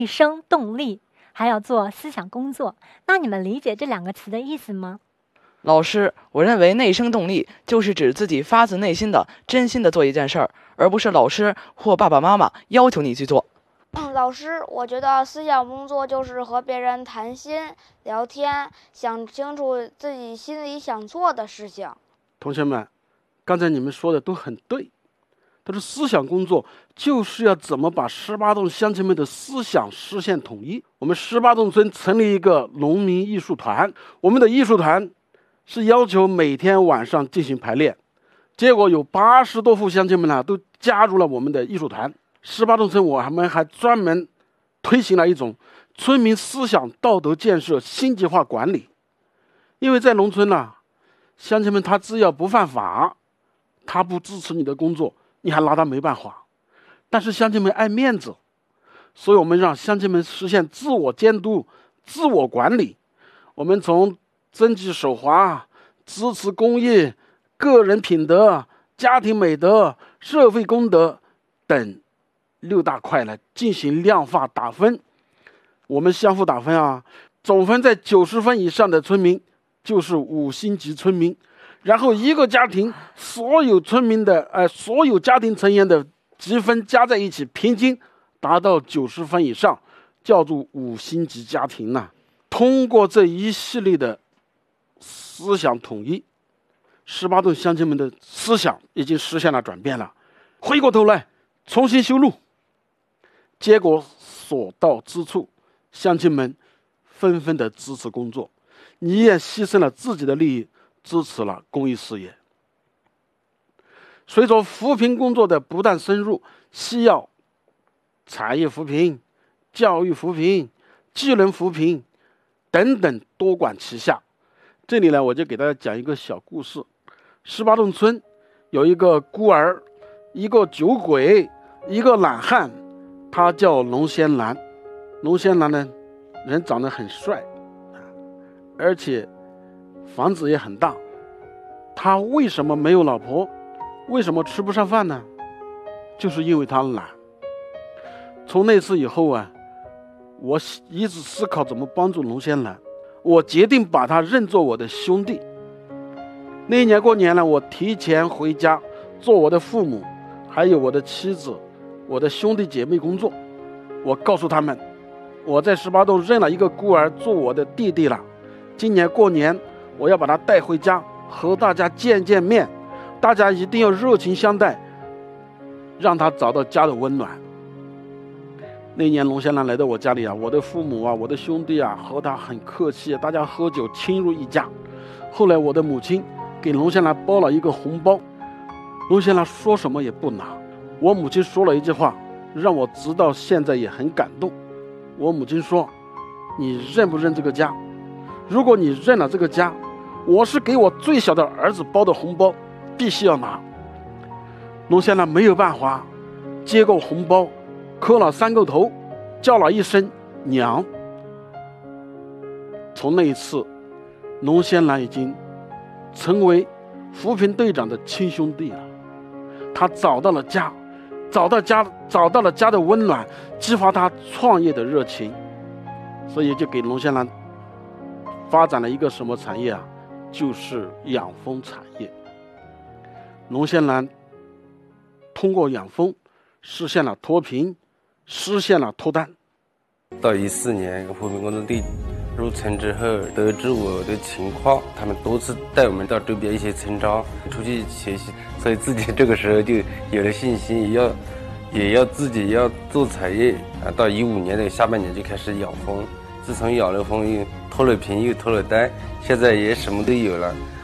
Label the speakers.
Speaker 1: 一生动力，还要做思想工作。那你们理解这两个词的意思吗？
Speaker 2: 老师，我认为内生动力就是指自己发自内心的、真心的做一件事儿，而不是老师或爸爸妈妈要求你去做。
Speaker 3: 老师，我觉得思想工作就是和别人谈心、聊天，想清楚自己心里想做的事情。
Speaker 4: 同学们，刚才你们说的都很对，但是思想工作就是要怎么把18洞乡亲们的思想实现统一。我们18洞村成立一个农民艺术团，我们的艺术团是要求每天晚上进行排练，结果有80多户乡亲们呢都加入了我们的艺术团。18洞村我们还专门推行了一种村民思想道德建设星级化管理。因为在农村呢，乡亲们他只要不犯法，他不支持你的工作，你还拿他没办法。但是乡亲们爱面子，所以我们让乡亲们实现自我监督、自我管理。我们从征集守华、支持公益、个人品德、家庭美德、社会公德等6大块来进行量化打分。我们相互打分啊，总分在90分以上的村民就是5星级村民，然后一个家庭所有村民的所有家庭成员的积分加在一起，平均达到90分以上，叫做5星级家庭呢。通过这一系列的思想统一，18洞乡亲们的思想已经实现了转变了。回过头来重新修路，结果所到之处，乡亲们纷纷的支持工作，你也牺牲了自己的利益，支持了公益事业。随着扶贫工作的不断深入，需要产业扶贫、教育扶贫、技能扶贫等等多管齐下。这里呢，我就给大家讲一个小故事。18洞村有一个孤儿，一个酒鬼，一个懒汉，他叫龙仙兰。龙仙兰呢，人长得很帅，而且房子也很大。他为什么没有老婆？为什么吃不上饭呢？就是因为他懒。从那次以后啊，我一直思考怎么帮助龙仙兰，我决定把他认作我的兄弟。那一年过年呢，我提前回家做我的父母，还有我的妻子、我的兄弟姐妹工作。我告诉他们，我在18洞认了一个孤儿做我的弟弟了，今年过年我要把他带回家和大家见见面，大家一定要热情相待，让他找到家的温暖。那年龙仙兰来到我家里啊，我的父母啊，我的兄弟啊，和他很客气，大家喝酒亲如一家。后来我的母亲给龙仙兰包了一个红包，龙仙兰说什么也不拿。我母亲说了一句话，让我直到现在也很感动。我母亲说，你认不认这个家？如果你认了这个家，我是给我最小的儿子包的红包，必须要拿。龙仙兰没有办法，接过红包，磕了3个头，叫了一声娘。从那一次，龙仙兰已经成为扶贫队长的亲兄弟了。他找到了家，找到了家的温暖，激发他创业的热情，所以就给龙仙兰发展了一个什么产业啊？就是养蜂产业。龙仙兰通过养蜂实现了脱贫，实现了脱单。
Speaker 5: 到14年扶贫工作队入村之后，得知我的情况，他们多次带我们到周边一些村庄出去学习，所以自己这个时候就有了信心，也要自己要做产业啊。到15年的下半年就开始养蜂，自从养了蜂，又脱了贫又脱了单，现在也什么都有了。